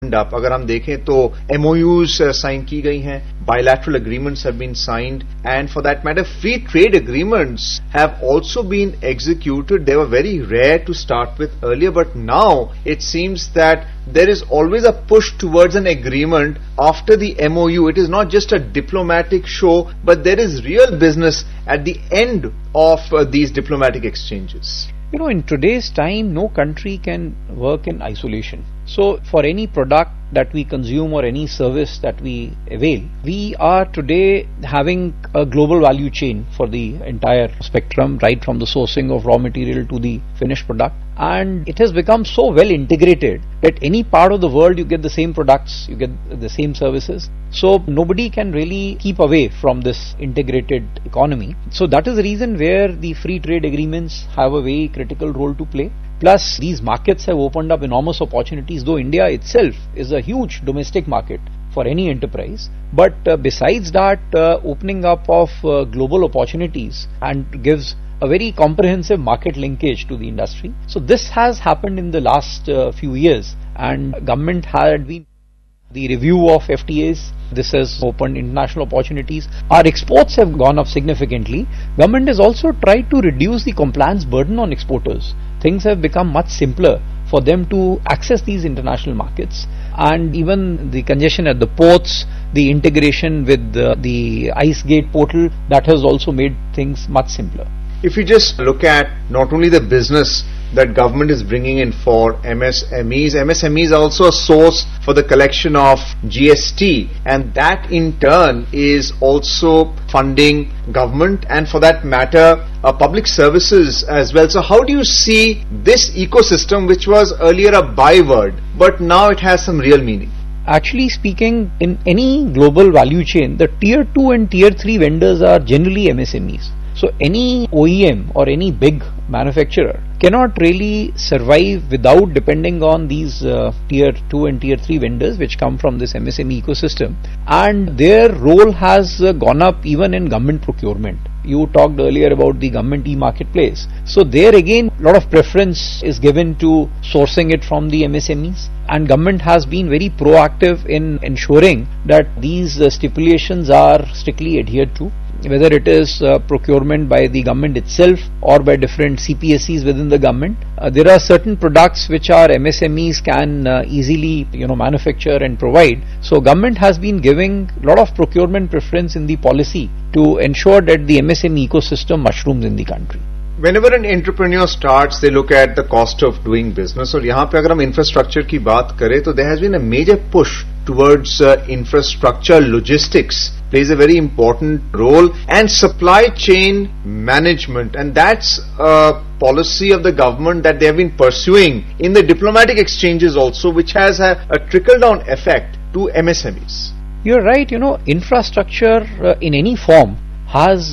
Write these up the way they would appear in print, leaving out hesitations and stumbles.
up. अगर हम देखें तो MOUs साइन की गई हैं, bilateral agreements have been signed, and for that matter, free trade agreements have also been executed. They were very rare to start with earlier, but now it seems that there is always a push towards an agreement after the MOU. It is not just a diplomatic show, but there is real business at the end of these diplomatic exchanges. You know, in today's time, no country can work in isolation. So, for any product that we consume or any service that we avail, we are today having a global value chain for the entire spectrum, right from the sourcing of raw material to the finished product. And it has become so well integrated that any part of the world you get the same products, you get the same services. So nobody can really keep away from this integrated economy. So that is the reason where the free trade agreements have a very critical role to play. Plus, these markets have opened up enormous opportunities, though India itself is a huge domestic market for any enterprise. But besides that, opening up of global opportunities and gives a very comprehensive market linkage to the industry. So this has happened in the last few years, and government had been the review of FTAs. This has opened international opportunities. Our exports have gone up significantly. Government has also tried to reduce the compliance burden on exporters. Things have become much simpler for them to access these international markets, and even the congestion at the ports, the integration with the ICE gate portal, that has also made things much simpler. If you just look at not only the business that government is bringing in for MSMEs are also a source for the collection of GST, and that in turn is also funding government and for that matter public services as well. So how do you see this ecosystem, which was earlier a byword but now it has some real meaning? Actually speaking, in any global value chain, the tier 2 and tier 3 vendors are generally MSMEs. So any OEM or any big manufacturer cannot really survive without depending on these tier 2 and tier 3 vendors which come from this MSME ecosystem, and their role has gone up even in government procurement. You talked earlier about the government e-marketplace. So there again a lot of preference is given to sourcing it from the MSMEs, and government has been very proactive in ensuring that these stipulations are strictly adhered to, whether it is procurement by the government itself or by different CPSEs within the government. There are certain products which our MSMEs can easily manufacture and provide. So government has been giving a lot of procurement preference in the policy to ensure that the MSME ecosystem mushrooms in the country. Whenever an entrepreneur starts, they look at the cost of doing business. और यहाँ पे अगर हम infrastructure की बात करें, तो there has been a major push towards infrastructure. Logistics plays a very important role, and supply chain management, and that's a policy of the government that they have been pursuing in the diplomatic exchanges also, which has a trickle-down effect to MSMEs. You're right. Infrastructure in any form has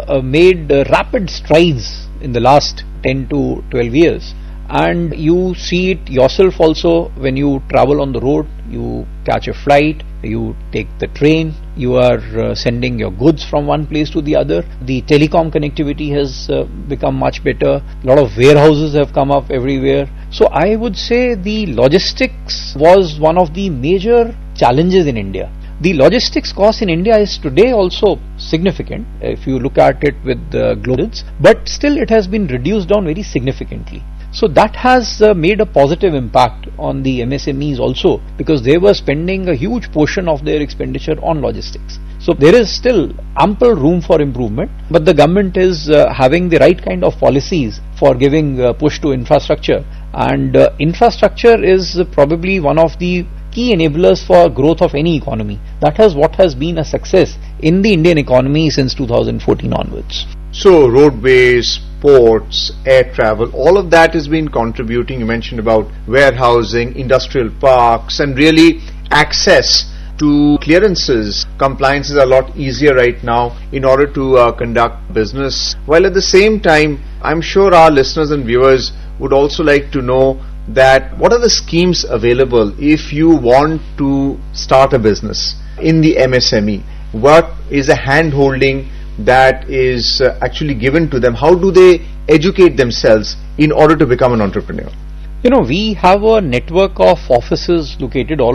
made rapid strides in the last 10 to 12 years. And you see it yourself also when you travel on the road, you catch a flight, you take the train, you are sending your goods from one place to the other. The telecom connectivity has become much better. A lot of warehouses have come up everywhere. So I would say the logistics was one of the major challenges in India. The logistics cost in India is today also significant if you look at it with global, but still it has been reduced down very significantly. So that has made a positive impact on the MSMEs also, because they were spending a huge portion of their expenditure on logistics. So there is still ample room for improvement, but the government is having the right kind of policies for giving push to infrastructure, and infrastructure is probably one of the key enablers for growth of any economy. That is what has been a success in the Indian economy since 2014 onwards. So roadways, ports, air travel, all of that has been contributing. You mentioned about warehousing, industrial parks, and really access to clearances. Compliance is a lot easier right now in order to conduct business. While at the same time, I'm sure our listeners and viewers would also like to know that what are the schemes available if you want to start a business in the MSME? What is the hand-holding that is actually given to them? How do they educate themselves in order to become an entrepreneur? We have a network of offices located all